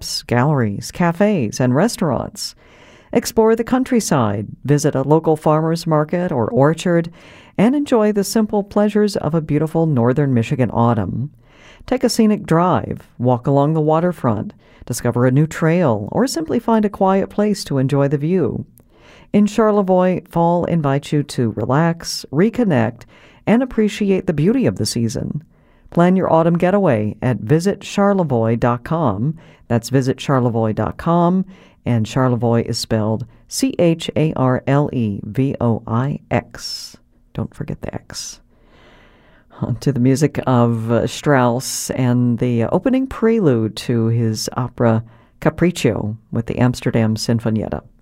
shops, galleries, cafes, and restaurants. Explore the countryside, visit a local farmer's market or orchard, and enjoy the simple pleasures of a beautiful northern Michigan autumn. Take a scenic drive, walk along the waterfront, discover a new trail, or simply find a quiet place to enjoy the view. In Charlevoix, fall invites you to relax, reconnect, and appreciate the beauty of the season. Plan your autumn getaway at visitcharlevoix.com. That's visitcharlevoix.com, and Charlevoix is spelled Charlevoix. Don't forget the X. On to the music of Strauss and the opening prelude to his opera Capriccio with the Amsterdam Sinfonietta.